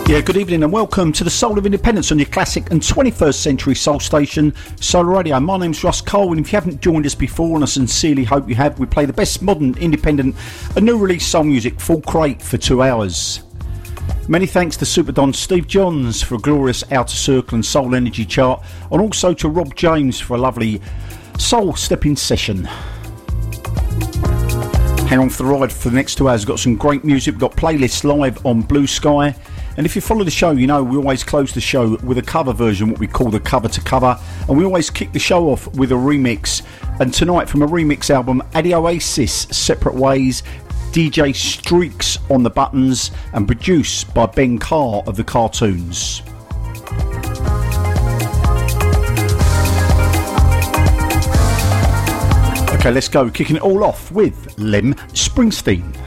Yeah, good evening and welcome to the Soul of Independence on your classic and 21st century soul station, Solar Radio. My name's Russ Cole, and if you haven't joined us before, and I sincerely hope you have, we play the best modern, independent and new release soul music full crate for 2 hours. Many thanks to Super Don Steve Johns for a glorious Outer Circle and Soul Energy chart, and also to Rob James for a lovely soul stepping session. Hang on for the ride for the next 2 hours. We've got some great music. We've got playlists live on Blue Sky. And if you follow the show, you know we always close the show with a cover version, what we call the cover to cover. And we always kick the show off with a remix. And tonight, from a remix album, Adi Oasis, Separate Ways, DJ Streaks on the buttons, and produced by Ben Carr of the Cartoons. Okay, let's go. Kicking it all off with Lem Springsteen.